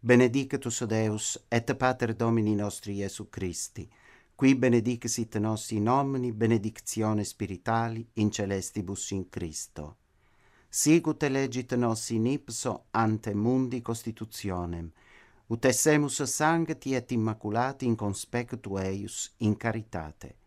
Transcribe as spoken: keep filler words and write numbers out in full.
Benedicatus Deus et Pater Domini nostri Iesu Christi, qui benedicesit nos in nomini benedictione spiritali in celestibus in Christo. Sicut elegit nos in ipso ante mundi constitutionem, ut essemus sancti et immaculati in conspectu eius in caritate.